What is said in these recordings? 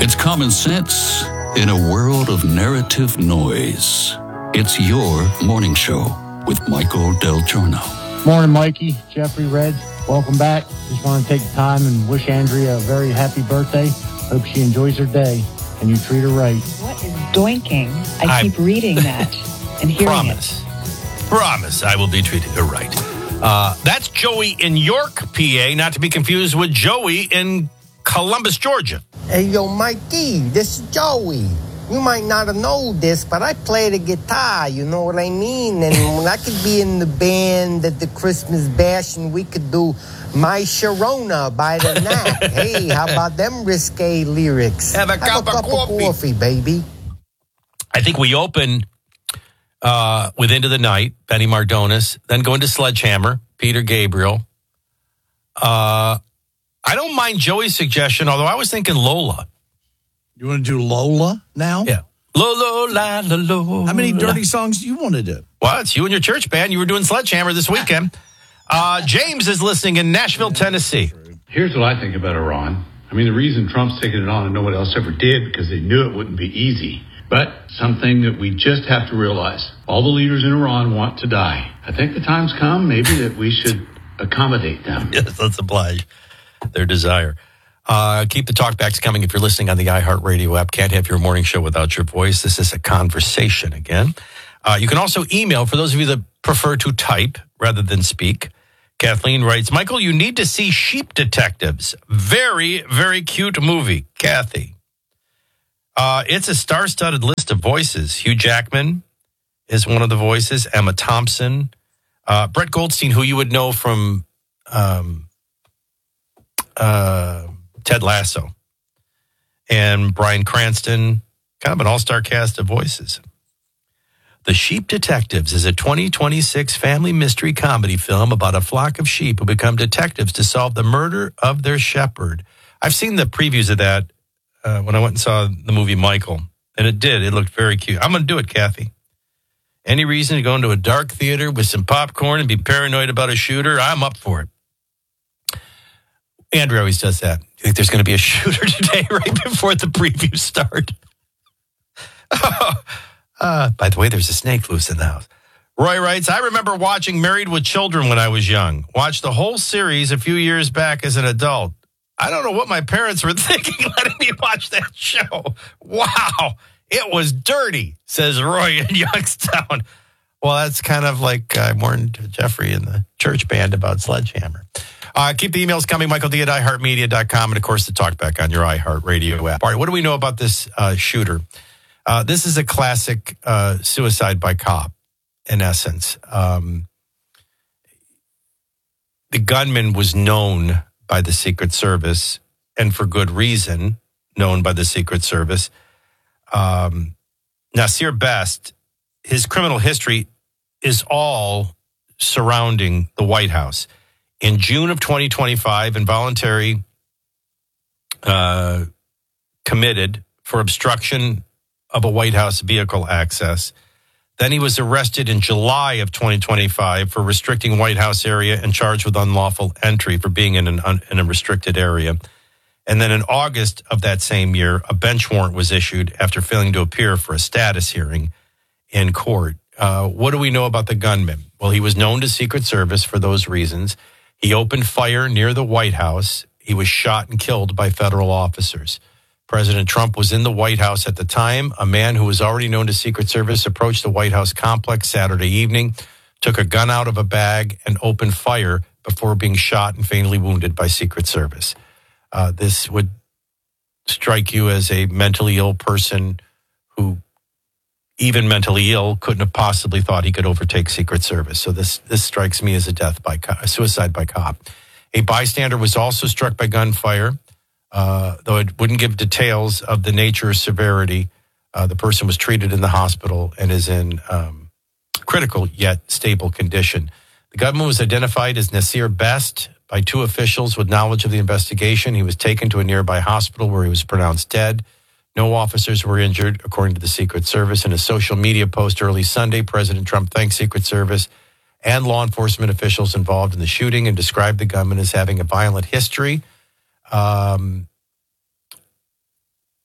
It's common sense in a world of narrative noise. It's your morning show with Michael Del Giorno. Morning, Mikey. Jeffrey Red. Welcome back. Just want to take the time and wish Andrea a very happy birthday. Hope she enjoys her day and you treat her right. What is doinking? I keep reading that and hearing it. Promise I will be treating her right. That's Joey in York, PA, not to be confused with Joey in Columbus, Georgia. Hey, yo, Mikey, this is Joey. You might not have known this, but I play the guitar, you know what I mean? And when I could be in the band at the Christmas bash and we could do My Sharona by the Knack. Hey, how about them risque lyrics? Have a cup of coffee, baby. I think we open with Into the Night, Benny Mardones, then go into Sledgehammer, Peter Gabriel. I don't mind Joey's suggestion, although I was thinking Lola. You want to do Lola now? Yeah. Lola, la, la, la. How many dirty songs do you want to do? Well, it's you and your church band. You were doing Sledgehammer this weekend. James is listening in Nashville, Tennessee. Here's what I think about Iran. I mean, the reason Trump's taking it on and no one else ever did, because they knew it wouldn't be easy. But something that we just have to realize. All the leaders in Iran want to die. I think the time's come, maybe, that we should accommodate them. Yes, let's oblige their desire. Keep the talkbacks coming if you're listening on the iHeartRadio app. Can't have your morning show without your voice. This is a conversation again. You can also email, for those of you that prefer to type rather than speak. Kathleen writes, Michael, you need to see Sheep Detectives. Very, very cute movie. Kathy. It's a star-studded list of voices. Hugh Jackman is one of the voices. Emma Thompson. Brett Goldstein, who you would know from Ted Lasso. And Bryan Cranston. Kind of an all-star cast of voices. The Sheep Detectives is a 2026 family mystery comedy film about a flock of sheep who become detectives to solve the murder of their shepherd. I've seen the previews of that when I went and saw the movie Michael. And it looked very cute. I'm going to do it, Kathy. Any reason to go into a dark theater with some popcorn and be paranoid about a shooter? I'm up for it. Andrew always does that. You think there's going to be a shooter today right before the previews start? By the way, there's a snake loose in the house. Roy writes, I remember watching Married with Children when I was young. Watched the whole series a few years back as an adult. I don't know what my parents were thinking letting me watch that show. Wow. It was dirty, says Roy in Youngstown. Well, that's kind of like I warned Jeffrey in the church band about Sledgehammer. Keep the emails coming, Michael D at iHeartMedia.com, and, of course, the talkback on your iHeartRadio app. All right, what do we know about this shooter? This is a classic suicide by cop, in essence. The gunman was known by the Secret Service, and for good reason, known by the Secret Service. Nasir Best, his criminal history is all surrounding the White House. In June of 2025, involuntary committed for obstruction of a White House vehicle access. Then he was arrested in July of 2025 for restricting White House area and charged with unlawful entry for being in a restricted area. And then in August of that same year, a bench warrant was issued after failing to appear for a status hearing in court. What do we know about the gunman? Well, he was known to Secret Service for those reasons. He opened fire near the White House. He was shot and killed by federal officers. President Trump was in the White House at the time. A man who was already known to Secret Service approached the White House complex Saturday evening, took a gun out of a bag, and opened fire before being shot and fatally wounded by Secret Service. This would strike you as a mentally ill person who, even mentally ill, couldn't have possibly thought he could overtake Secret Service. So this strikes me as a suicide by cop. A bystander was also struck by gunfire. Though it wouldn't give details of the nature or severity. The person was treated in the hospital and is in critical yet stable condition. The gunman was identified as Nasir Best by two officials with knowledge of the investigation. He was taken to a nearby hospital where he was pronounced dead. No officers were injured, according to the Secret Service. In a social media post early Sunday, President Trump thanked Secret Service and law enforcement officials involved in the shooting and described the gunman as having a violent history.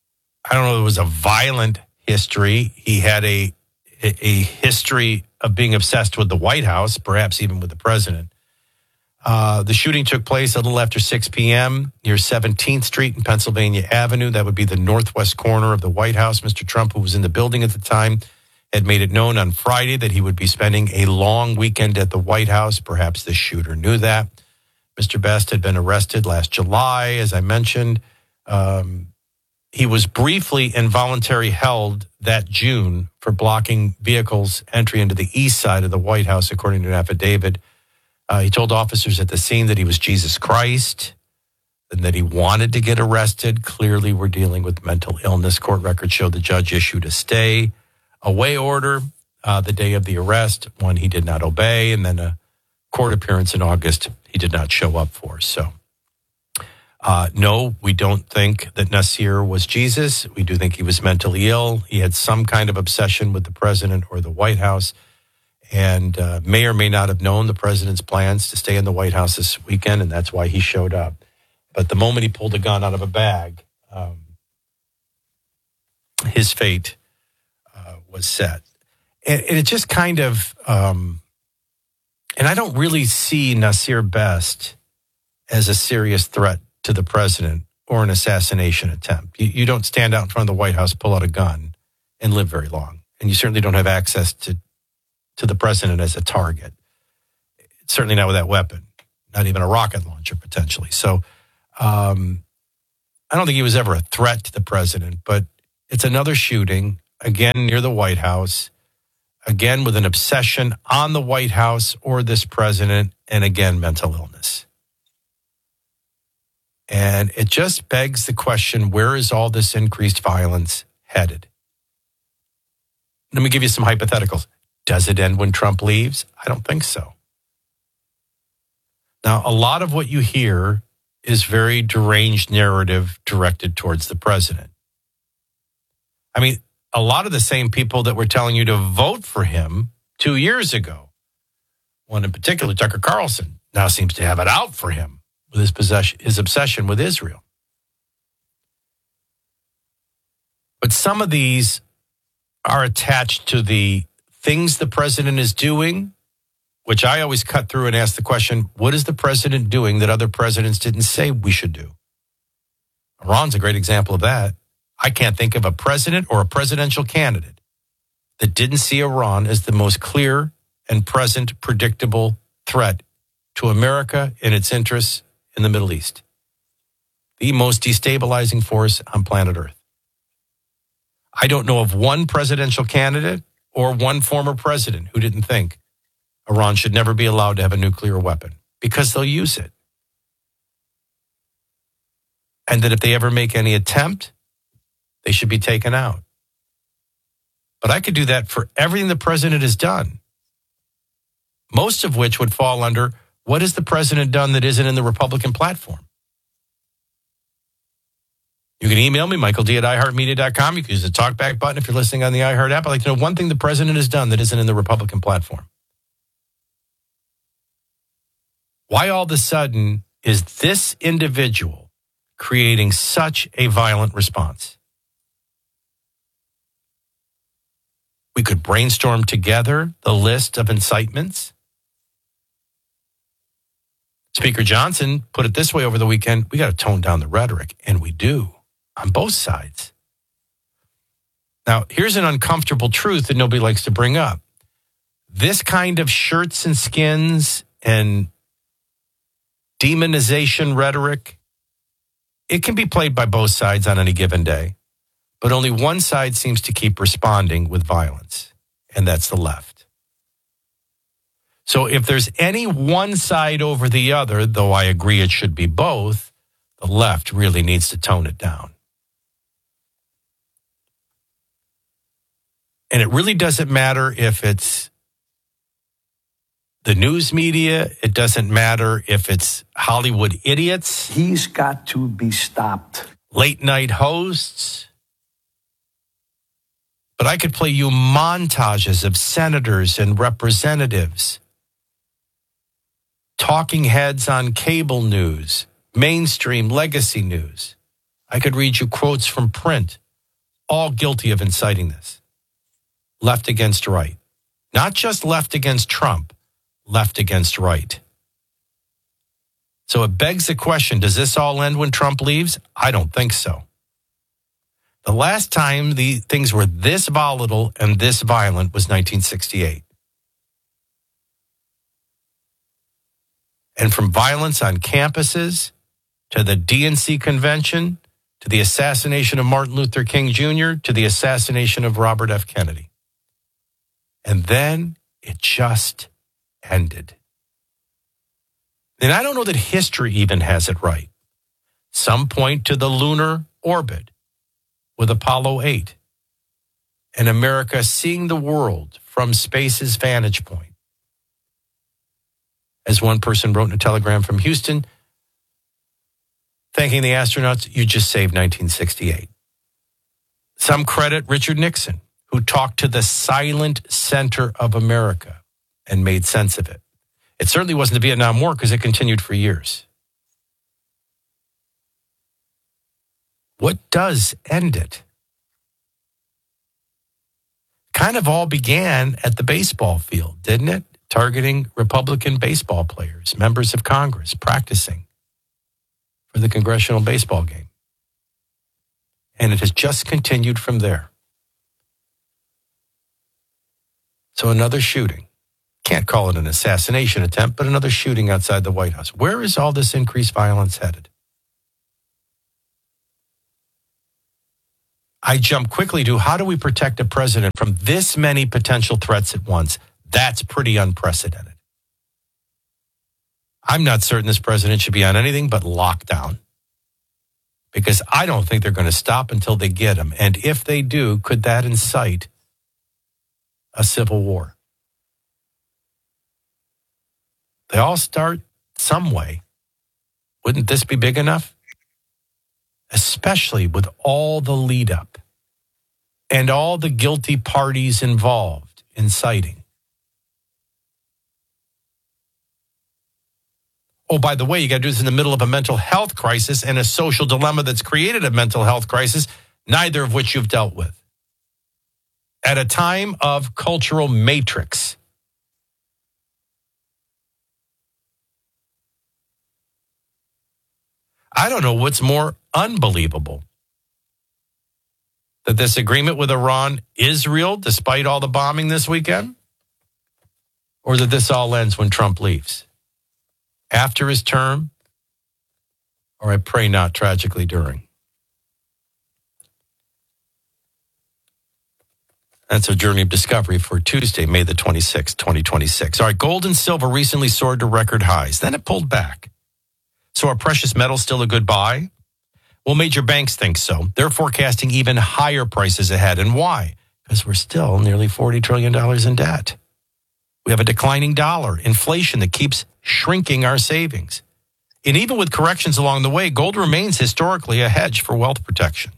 I don't know, it was a violent history. He had a history of being obsessed with the White House, perhaps even with the president. The shooting took place a little after 6 p.m. near 17th Street and Pennsylvania Avenue. That would be the northwest corner of the White House. Mr. Trump, who was in the building at the time, had made it known on Friday that he would be spending a long weekend at the White House. Perhaps the shooter knew that. Mr. Best had been arrested last July, as I mentioned. He was briefly involuntarily held that June for blocking vehicles' entry into the east side of the White House, according to an affidavit. He told officers at the scene that he was Jesus Christ and that he wanted to get arrested. Clearly, we're dealing with mental illness. Court records show the judge issued a stay-away order the day of the arrest, one he did not obey, and then a court appearance in August he did not show up for. So, no, we don't think that Nasir was Jesus. We do think he was mentally ill. He had some kind of obsession with the president or the White House, and may or may not have known the president's plans to stay in the White House this weekend, and that's why he showed up. But the moment he pulled a gun out of a bag, his fate was set. And it just kind of, and I don't really see Nasir Best as a serious threat to the president or an assassination attempt. You don't stand out in front of the White House, pull out a gun, and live very long. And you certainly don't have access to the president as a target. Certainly not with that weapon, not even a rocket launcher potentially. So I don't think he was ever a threat to the president, but it's another shooting, again, near the White House, again, with an obsession on the White House or this president, and again, mental illness. And it just begs the question, where is all this increased violence headed? Let me give you some hypotheticals. Does it end when Trump leaves? I don't think so. Now, a lot of what you hear is very deranged narrative directed towards the president. I mean, a lot of the same people that were telling you to vote for him 2 years ago, one in particular, Tucker Carlson, now seems to have it out for him with his obsession with Israel. But some of these are attached to the things the president is doing, which I always cut through and ask the question, what is the president doing that other presidents didn't say we should do? Iran's a great example of that. I can't think of a president or a presidential candidate that didn't see Iran as the most clear and present, predictable threat to America and its interests in the Middle East. The most destabilizing force on planet Earth. I don't know of one presidential candidate or one former president who didn't think Iran should never be allowed to have a nuclear weapon because they'll use it. And that if they ever make any attempt, they should be taken out. But I could do that for everything the president has done, most of which would fall under what has the president done that isn't in the Republican platform? You can email me, michaeld@iheartmedia.com. You can use the talkback button if you're listening on the iHeart app. I'd like to know one thing the president has done that isn't in the Republican platform. Why all of a sudden is this individual creating such a violent response? We could brainstorm together the list of incitements. Speaker Johnson put it this way over the weekend, we got to tone down the rhetoric, and we do on both sides. Now, here's an uncomfortable truth that nobody likes to bring up. This kind of shirts and skins and demonization rhetoric, it can be played by both sides on any given day, but only one side seems to keep responding with violence, and that's the left. So if there's any one side over the other, though I agree it should be both, the left really needs to tone it down. And it really doesn't matter if it's the news media. It doesn't matter if it's Hollywood idiots. He's got to be stopped. Late night hosts. But I could play you montages of senators and representatives, talking heads on cable news, mainstream legacy news. I could read you quotes from print, all guilty of inciting this. Left against right. Not just left against Trump, left against right. So it begs the question, does this all end when Trump leaves? I don't think so. The last time the things were this volatile and this violent was 1968. And from violence on campuses to the DNC convention to the assassination of Martin Luther King Jr. to the assassination of Robert F. Kennedy. And then it just ended. And I don't know that history even has it right. Some point to the lunar orbit with Apollo 8 and America seeing the world from space's vantage point. As one person wrote in a telegram from Houston, thanking the astronauts, you just saved 1968. Some credit Richard Nixon, who talked to the silent center of America and made sense of it. It certainly wasn't the Vietnam War because it continued for years. What does end it? Kind of all began at the baseball field, didn't it? Targeting Republican baseball players, members of Congress, practicing for the congressional baseball game. And it has just continued from there. So another shooting. Can't call it an assassination attempt, but another shooting outside the White House. Where is all this increased violence headed? I jump quickly to how do we protect a president from this many potential threats at once? That's pretty unprecedented. I'm not certain this president should be on anything but lockdown because I don't think they're going to stop until they get him. And if they do, could that incite a civil war? They all start some way. Wouldn't this be big enough? Especially with all the lead up and all the guilty parties involved inciting. Oh, by the way, you got to do this in the middle of a mental health crisis and a social dilemma that's created a mental health crisis, neither of which you've dealt with. At a time of cultural matrix. I don't know what's more unbelievable. That this agreement with Iran is real despite all the bombing this weekend? Or that this all ends when Trump leaves? After his term, or I pray not tragically during. That's a journey of discovery for Tuesday, May the 26th, 2026. All right, gold and silver recently soared to record highs. Then it pulled back. So are precious metals still a good buy? Well, major banks think so. They're forecasting even higher prices ahead. And why? Because we're still nearly $40 trillion in debt. We have a declining dollar, inflation that keeps shrinking our savings. And even with corrections along the way, gold remains historically a hedge for wealth protection.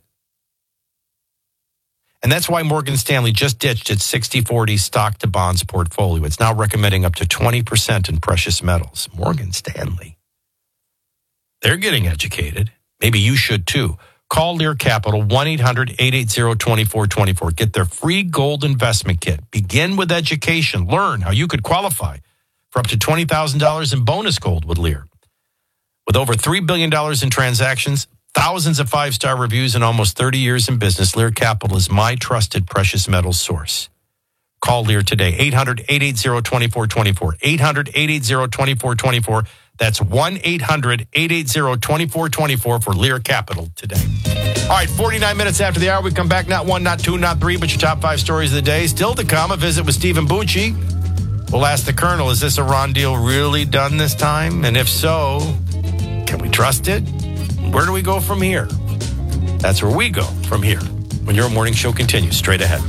And that's why Morgan Stanley just ditched its 60-40 stock to bonds portfolio. It's now recommending up to 20% in precious metals. Morgan Stanley. They're getting educated. Maybe you should too. Call Lear Capital, 1-800-880-2424. Get their free gold investment kit. Begin with education. Learn how you could qualify for up to $20,000 in bonus gold with Lear. With over $3 billion in transactions, thousands of five-star reviews, and almost 30 years in business, Lear Capital is my trusted precious metals source. Call Lear today, 800-880-2424. 800-880-2424. That's 1-800-880-2424 for Lear Capital today. All right, 49 minutes after the hour, we come back. Not one, not two, not three, but your top five stories of the day. Still to come, a visit with Stephen Bucci. We'll ask the Colonel, is this Iran deal really done this time? And if so, can we trust it? Where do we go from here? That's where we go from here when your morning show continues straight ahead.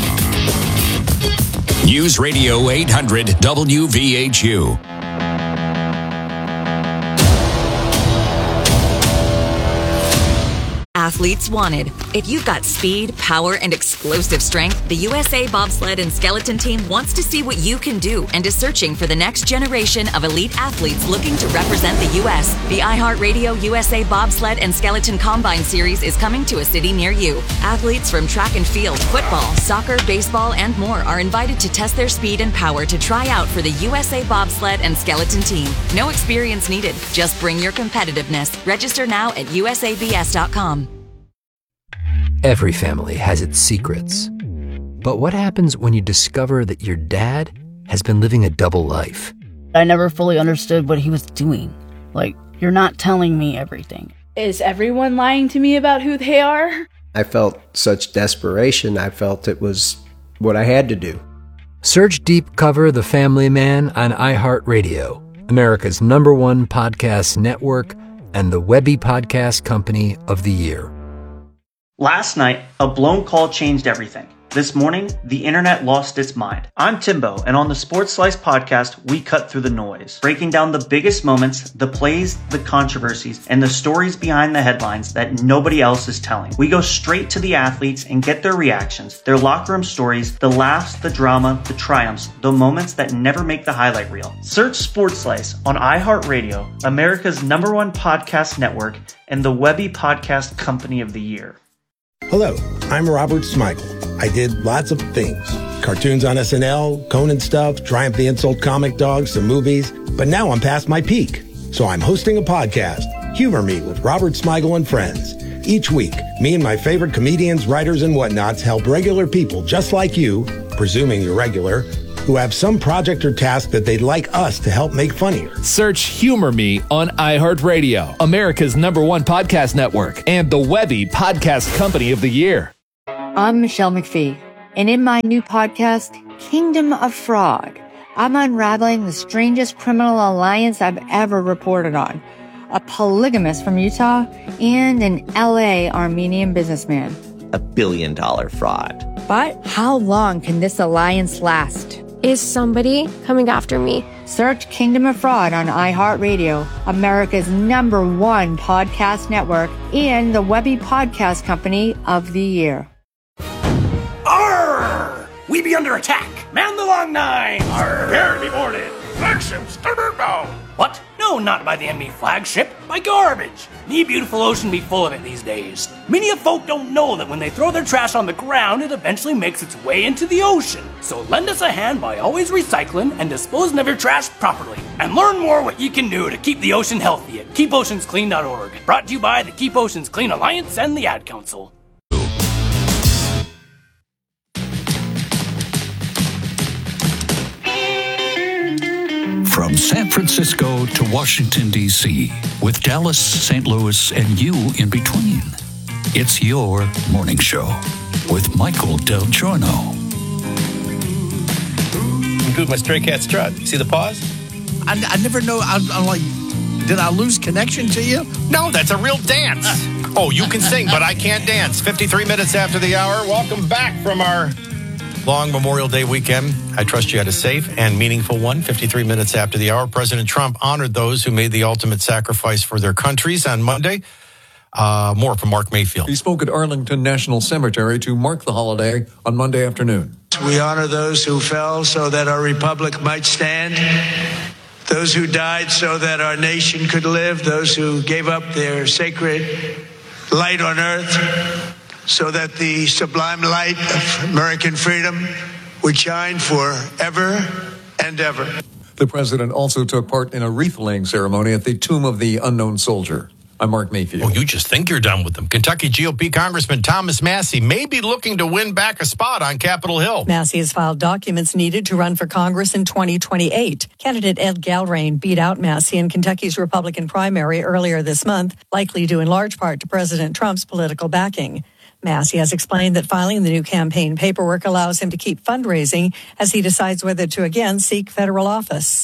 News Radio 800 WVHU. athletes wanted. If you've got speed, power, and explosive strength, the USA Bobsled and Skeleton Team wants to see what you can do and is searching for the next generation of elite athletes looking to represent the U.S. The iHeartRadio USA Bobsled and Skeleton Combine Series is coming to a city near you. Athletes from track and field, football, soccer, baseball, and more are invited to test their speed and power to try out for the USA Bobsled and Skeleton Team. No experience needed. Just bring your competitiveness. Register now at usabs.com. Every family has its secrets. But what happens when you discover that your dad has been living a double life? I never fully understood what he was doing. Like, you're not telling me everything. Is everyone lying to me about who they are? I felt such desperation. I felt it was what I had to do. Search Deep Cover The Family Man on iHeartRadio, America's #1 podcast network and the Webby Podcast Company of the Year. Last night, a blown call changed everything. This morning, the internet lost its mind. I'm Timbo, and on the Sports Slice podcast, we cut through the noise, breaking down the biggest moments, the plays, the controversies, and the stories behind the headlines that nobody else is telling. We go straight to the athletes and get their reactions, their locker room stories, the laughs, the drama, the triumphs, the moments that never make the highlight reel. Search Sports Slice on iHeartRadio, America's #1 podcast network, and the Webby Podcast Company of the Year. Hello, I'm Robert Smigel. I did lots of things. Cartoons on SNL, Conan stuff, Triumph the Insult Comic Dog, some movies. But now I'm past my peak. So I'm hosting a podcast, Humor Me with Robert Smigel and Friends. Each week, me and my favorite comedians, writers, and whatnots help regular people just like you, presuming you're regular, who have some project or task that they'd like us to help make funnier. Search Humor Me on iHeartRadio, America's #1 podcast network, and the Webby Podcast Company of the Year. I'm Michelle McPhee, and in my new podcast, Kingdom of Fraud, I'm unraveling the strangest criminal alliance I've ever reported on. A polygamist from Utah and an LA Armenian businessman. $1 billion fraud. But how long can this alliance last? Is somebody coming after me? Search Kingdom of Fraud on iHeartRadio, America's #1 podcast network, and the Webby Podcast Company of the Year. Arr! We be under attack. Man the long nine. Arr! Prepare to be boarded. Flagship starboard bound. What? No, not by the enemy flagship. By garbage. Me beautiful ocean be full of it these days. Many of folk don't know that when they throw their trash on the ground, it eventually makes its way into the ocean. So lend us a hand by always recycling and disposing of your trash properly. And learn more what you can do to keep the ocean healthy at keepoceansclean.org. Brought to you by the Keep Oceans Clean Alliance and the Ad Council. From San Francisco to Washington, D.C., with Dallas, St. Louis, and you in between. It's your morning show with Michael Del Giorno. Include my Stray Cat strut. See the pause? I never know. I'm like, did I lose connection to you? No, that's a real dance. Oh, you can sing, but I can't dance. 53 minutes after the hour. Welcome back from our long Memorial Day weekend. I trust you had a safe and meaningful one. 53 minutes after the hour, President Trump honored those who made the ultimate sacrifice for their countries on Monday. More from Mark Mayfield. He spoke at Arlington National Cemetery to mark the holiday on Monday afternoon. We honor those who fell so that our republic might stand, those who died so that our nation could live, those who gave up their sacred light on earth so that the sublime light of American freedom would shine forever and ever. The president also took part in a wreath-laying ceremony at the Tomb of the Unknown Soldier. I'm Mark Mayfield. Oh, you just think you're done with them. Kentucky GOP Congressman Thomas Massie may be looking to win back a spot on Capitol Hill. Massie has filed documents needed to run for Congress in 2028. Candidate Ed Galbraith beat out Massie in Kentucky's Republican primary earlier this month, likely due in large part to President Trump's political backing. Massie has explained that filing the new campaign paperwork allows him to keep fundraising as he decides whether to again seek federal office.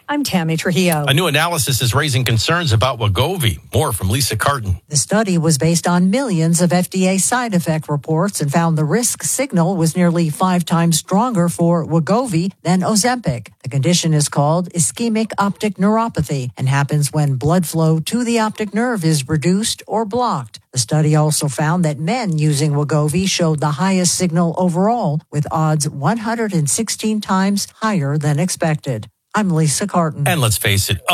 I'm Tammy Trujillo. A new analysis is raising concerns about Wegovy. More from Lisa Carton. The study was based on millions of FDA side effect reports and found the risk signal was nearly 5 times stronger for Wegovy than Ozempic. The condition is called ischemic optic neuropathy and happens when blood flow to the optic nerve is reduced or blocked. The study also found that men using Wegovy showed the highest signal overall, with odds 116 times higher than expected. I'm Lisa Carton. And let's face it,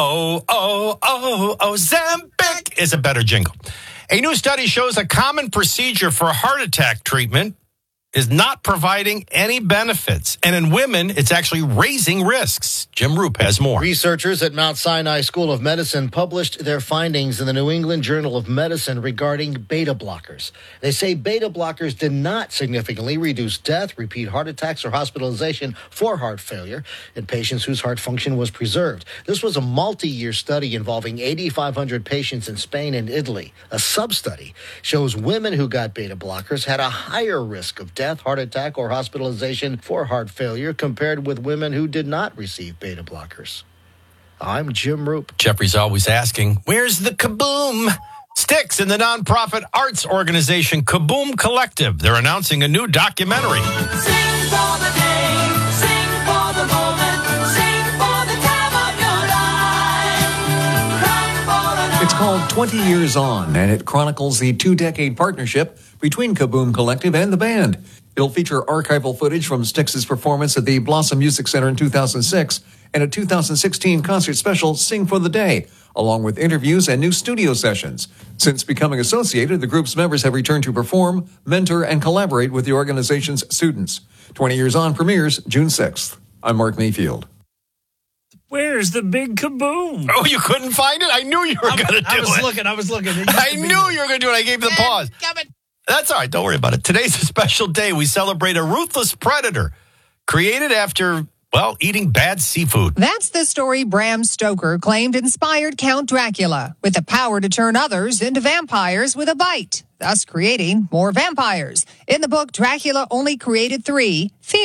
Ozempic is a better jingle. A new study shows a common procedure for heart attack treatment is not providing any benefits. And in women, it's actually raising risks. Jim Roop has more. Researchers at Mount Sinai School of Medicine published their findings in the New England Journal of Medicine regarding beta blockers. They say beta blockers did not significantly reduce death, repeat heart attacks, or hospitalization for heart failure in patients whose heart function was preserved. This was a multi-year study involving 8,500 patients in Spain and Italy. A sub-study shows women who got beta blockers had a higher risk of death, heart attack, or hospitalization for heart failure compared with women who did not receive beta blockers. I'm Jim Roop. Jeffrey's always asking, where's the kaboom? Sticks in the nonprofit arts organization Kaboom Collective. They're announcing a new documentary. Sing for the day, sing for the moment, sing for the time of your life. Cry for the night. It's called 20 Years On, and it chronicles the 2-decade partnership between Kaboom Collective and the band. It'll feature archival footage from Styx's performance at the Blossom Music Center in 2006 and a 2016 concert special, Sing for the Day, along with interviews and new studio sessions. Since becoming associated, the group's members have returned to perform, mentor, and collaborate with the organization's students. 20 Years On premieres June 6th. I'm Mark Mayfield. Where's the big kaboom? Oh, you couldn't find it? I knew you were going to do it. I was looking. I knew you were going to do it. I gave you the pause. That's all right. Don't worry about it. Today's a special day. We celebrate a ruthless predator created after, well, eating bad seafood. That's the story Bram Stoker claimed inspired Count Dracula, with the power to turn others into vampires with a bite, thus creating more vampires. In the book, Dracula only created 3.